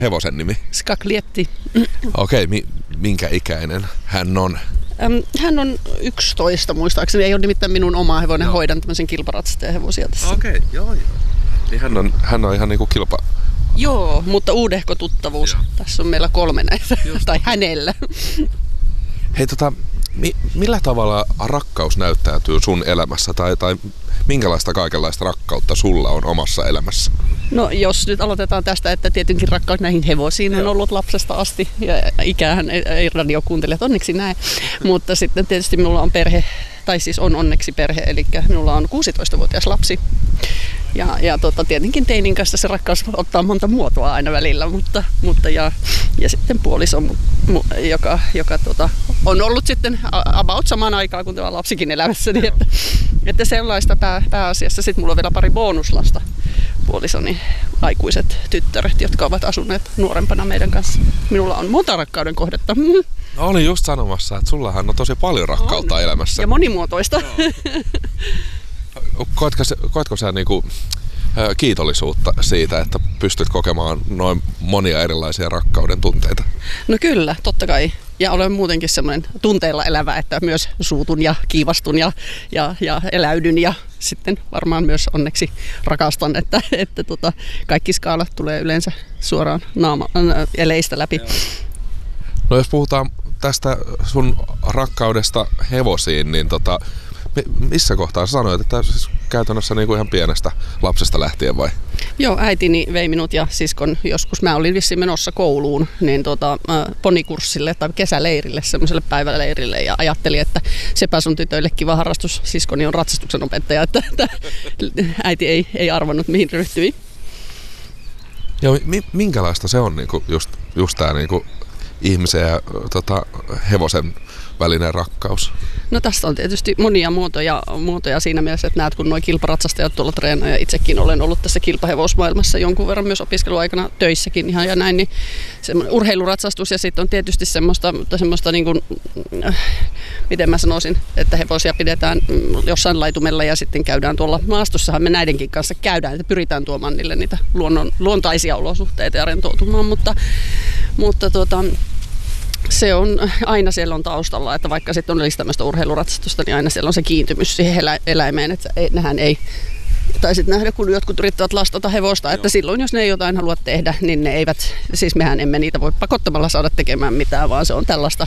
hevosen nimi? Skaklietti. Okei, minkä ikäinen hän on? Hän on 11 muistaakseni. Ei ole nimittäin minun oma hevonen. Hoidan tämmöisen kilparatsastajan hevosia tässä. Okei, joo. Niin hän on ihan niinku kilpa... Joo, mutta uudehko tuttavuus. Joo. Tässä on meillä 3 näitä. Tai hänellä. Hei millä tavalla rakkaus näyttäytyy sun elämässä? Tai minkälaista kaikenlaista rakkautta sulla on omassa elämässä? No jos nyt aloitetaan tästä, että tietenkin rakkaus näihin hevosiin on ollut lapsesta asti. Ja ikähän ei radiokuuntelijat onneksi näe. Mutta sitten tietysti minulla on perhe, tai siis on onneksi perhe, eli minulla on 16-vuotias lapsi. Ja tietenkin teinin kanssa se rakkaus ottaa monta muotoa aina välillä, mutta ja sitten puoliso, joka on ollut sitten about samaan aikaan kuin tämä lapsikin elämässäni, että sellaista pääasiassa. Sitten mulla on vielä pari bonuslasta, puolisoni aikuiset tyttäret, jotka ovat asuneet nuorempana meidän kanssa. Minulla on monta rakkauden kohdetta. No, olin just sanomassa, että sullahan on tosi paljon rakkautta elämässä. Ja monimuotoista. Koetko sä niinku kiitollisuutta siitä, että pystyt kokemaan noin monia erilaisia rakkauden tunteita? No kyllä, totta kai. Ja olen muutenkin semmoinen tunteilla elävä, että myös suutun ja kiivastun ja eläydyn ja sitten varmaan myös onneksi rakastan, että kaikki skaalat tulee yleensä suoraan eleistä läpi. No jos puhutaan tästä sun rakkaudesta hevosiin, niin missä kohtaa sä sanoit, että siis käytännössä niin kuin ihan pienestä lapsesta lähtien vai? Joo, äitini vei minut ja siskon joskus. Mä olin vissiin menossa kouluun ponikurssille tai kesäleirille, semmoiselle päiväleirille ja ajattelin, että sepä sun tytöille kiva harrastus. Siskoni on ratsastuksen opettaja, että äiti ei arvannut mihin ryhtyi. Joo, minkälaista se on niinku just tää niinku ihmisen ja hevosen välinen rakkaus? No tästä on tietysti monia muotoja siinä mielessä, että näet kun nuo kilparatsastajat tuolla treenaa ja itsekin olen ollut tässä kilpahevosmaailmassa jonkun verran myös opiskeluaikana töissäkin ihan ja näin, niin semmoinen urheiluratsastus ja sitten on tietysti semmoista niin kuin, miten mä sanoisin, että hevosia pidetään jossain laitumella ja sitten käydään tuolla maastossahan me näidenkin kanssa käydään, että pyritään tuomaan niille niitä luontaisia olosuhteita ja rentoutumaan, mutta se on, aina siellä on taustalla, että vaikka sitten olisi tämmöistä urheiluratsastusta, niin aina siellä on se kiintymys siihen eläimeen, että nehän ei, tai sitten nähdä, kun jotkut yrittävät lastata hevosta, että silloin jos ne ei jotain halua tehdä, niin ne eivät, siis mehän emme niitä voi pakottamalla saada tekemään mitään, vaan se on tällaista,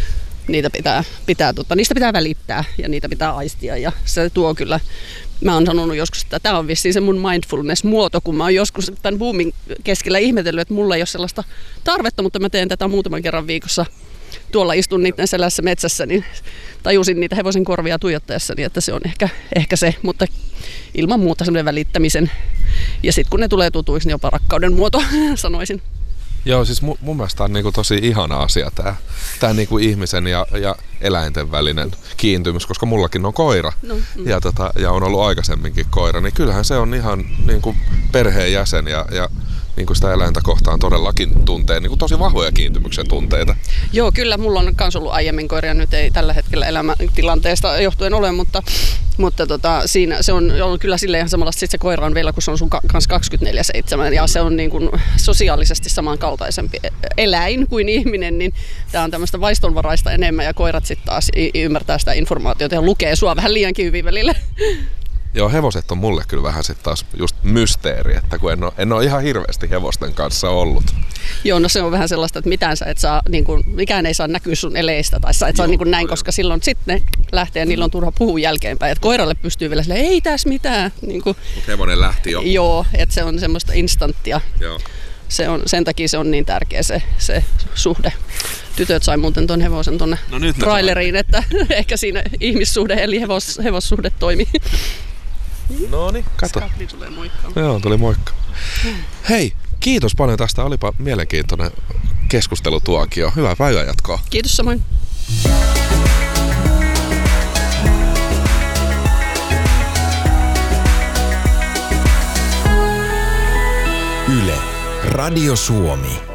niistä pitää välittää ja niitä pitää aistia ja se tuo kyllä. Mä oon sanonut joskus, että tämä on vissiin se mun mindfulness-muoto, kun mä oon joskus tämän boomin keskellä ihmetellyt, että mulla ei ole sellaista tarvetta, mutta mä teen tätä muutaman kerran viikossa. Tuolla istun niiden selässä metsässä, niin tajusin niitä hevosen korvia tuijottaessani, että se on ehkä se, mutta ilman muuta semmoinen välittämisen. Ja sitten kun ne tulee tutuiksi, niin jopa rakkauden muoto, sanoisin. Joo, siis mun mielestä on niinku tosi ihana asia tää niinku ihmisen ja eläinten välinen kiintymys, koska mullakin on koira ja on ollut aikaisemminkin koira, niin kyllähän se on ihan niinku perheenjäsen ja niin kuin sitä eläintä kohtaan todellakin tuntee niin kuin tosi vahvoja kiintymyksen tunteita. Joo, kyllä. Mulla on myös ollut aiemmin koiria. Nyt ei tällä hetkellä elämäntilanteesta johtuen ole, mutta siinä se on ollut kyllä silleen ihan samalla, että se koira on vielä, kun se on sun kanssa 24/7 ja se on niin kuin sosiaalisesti samankaltaisempi eläin kuin ihminen, niin tää on tämmöistä vaistonvaraista enemmän ja koirat sitten taas ymmärtää sitä informaatiota ja lukee sua vähän liiankin hyvin välillä. Joo, hevoset on mulle kyllä vähän sitten taas just mysteeri, että kun en ole ihan hirveästi hevosten kanssa ollut. Joo, no se on vähän sellaista, että mitään sä et saa, niin kuin, mikään ei saa näkyä sun eleistä tai sä et saa niin kuin näin, koska silloin sitten ne lähtee ja niillä on turha puhua jälkeenpäin. Että koiralle pystyy vielä silleen, ei tässä mitään. Niin kuin, mutta hevonen lähti jo. Joo, että se on semmoista instanttia. Joo. Sen takia se on niin tärkeä se suhde. Tytöt sai muuten ton hevosen tonne traileriin, että ehkä siinä ihmissuhde eli hevossuhde toimii. Noniin, kato. Skakli tulee moikka. Joo, tuli moikka. Hei, kiitos paljon tästä. Olipa mielenkiintoinen keskustelutuokio. Hyvää päivänjatkoa. Kiitos samoin. Yle, Radio Suomi.